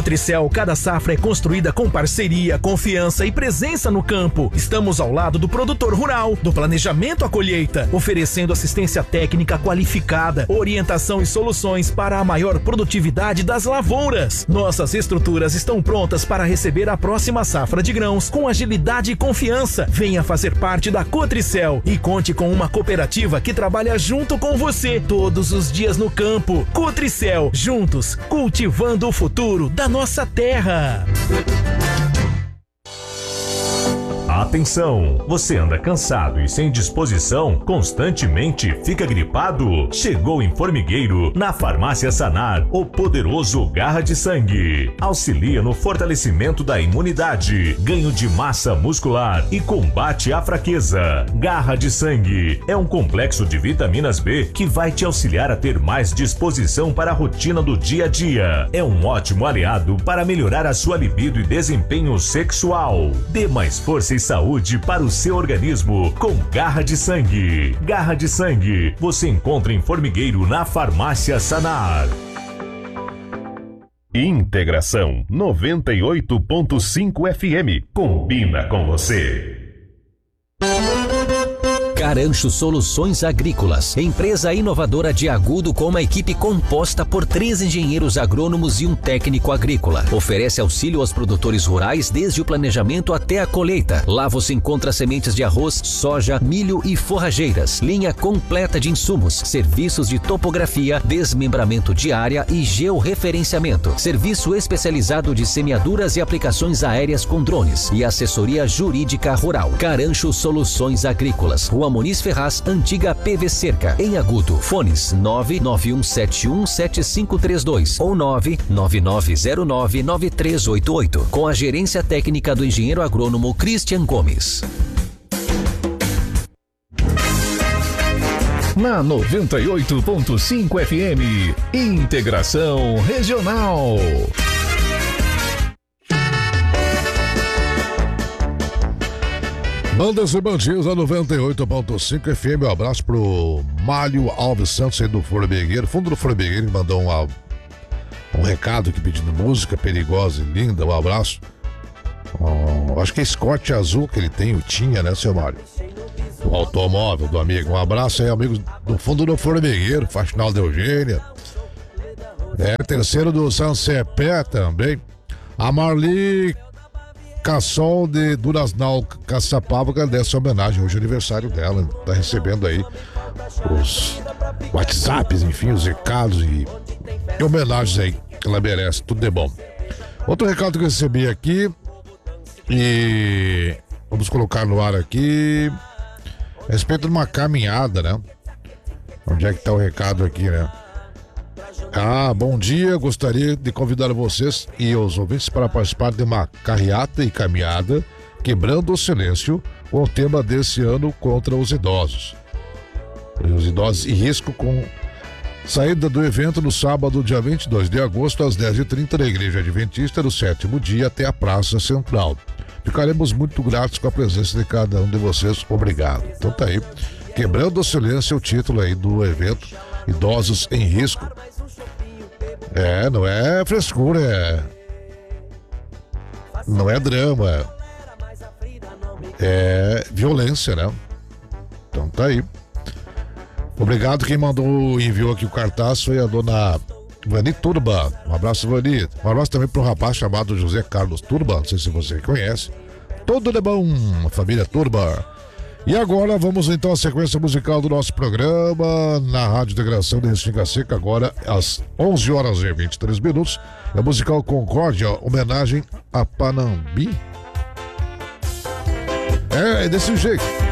Tricel, cada safra é construída com parceria, confiança e presença no campo. Estamos ao lado do produtor rural, do planejamento à colheita, oferecendo assistência técnica qualificada, orientação e soluções para a maior produtividade das lavouras. Nossas estruturas estão prontas para receber a próxima safra de grãos com agilidade e confiança. Venha fazer parte da Cotricel e conte com uma cooperativa que trabalha junto com você todos os dias no campo. Cotricel, juntos, cultivando o futuro da nossa terra. Atenção! Você anda cansado e sem disposição? Constantemente fica gripado? Chegou em Formigueiro, na Farmácia Sanar, o poderoso Garra de Sangue. Auxilia no fortalecimento da imunidade, ganho de massa muscular e combate à fraqueza. Garra de Sangue é um complexo de vitaminas B que vai te auxiliar a ter mais disposição para a rotina do dia a dia. É um ótimo aliado para melhorar a sua libido e desempenho sexual. Dê mais força e saúde para o seu organismo com Garra de Sangue. Garra de Sangue você encontra em Formigueiro, na Farmácia Sanar. Integração 98.5 FM combina com você. Carancho Soluções Agrícolas, empresa inovadora de Agudo com uma equipe composta por 3 engenheiros agrônomos e um técnico agrícola. Oferece auxílio aos produtores rurais desde o planejamento até a colheita. Lá você encontra sementes de arroz, soja, milho e forrageiras, linha completa de insumos, serviços de topografia, desmembramento de área e georreferenciamento, serviço especializado de semeaduras e aplicações aéreas com drones e assessoria jurídica rural. Carancho Soluções Agrícolas, Rua Muniz Ferraz, antiga PV Cerca, em Agudo. Fones 991717532 ou 999099388, com a gerência técnica do engenheiro agrônomo Christian Gomes. Na 98.5 FM, Integração Regional. Bandas e bandinhos a 98.5 FM. Um abraço pro Málio Alves Santos aí do Formigueiro, fundo do Formigueiro, que mandou um recado aqui pedindo música perigosa e linda. Um abraço. Acho que é Scott azul que ele tem, o tinha, né, seu Mário? O automóvel do amigo. Um abraço aí, amigos do fundo do Formigueiro, Faxinal de Eugênia. Terceiro do Sancepé também. A Marli Cassol de Duraznal Caçapava, que agradece a homenagem, hoje é aniversário dela, tá recebendo aí os WhatsApps, enfim, os recados e homenagens aí que ela merece, tudo de bom. Outro recado que eu recebi aqui e vamos colocar no ar aqui a respeito de uma caminhada, né? Onde é que tá o recado aqui, né? Bom dia, gostaria de convidar vocês e os ouvintes para participar de uma carreata e caminhada quebrando o silêncio com o tema desse ano contra os idosos. Os idosos em risco, com saída do evento no sábado, dia 22 de agosto, às 10h30, na Igreja Adventista do 7º dia, até a Praça Central. Ficaremos muito gratos com a presença de cada um de vocês. Obrigado. Então tá aí, quebrando o silêncio, é o título aí do evento, Idosos em Risco. Não é frescura, não é drama, é violência, né? Então tá aí. Obrigado, quem enviou aqui o cartaz foi a dona Vani Turba. Um abraço, Vani. Um abraço também para um rapaz chamado José Carlos Turba, não sei se você conhece. Tudo de bom, família Turba. E agora vamos então à sequência musical do nosso programa na Rádio Integração de Restinga Seca, agora às 11h23. É o musical Concórdia, homenagem a Panambi. É desse jeito.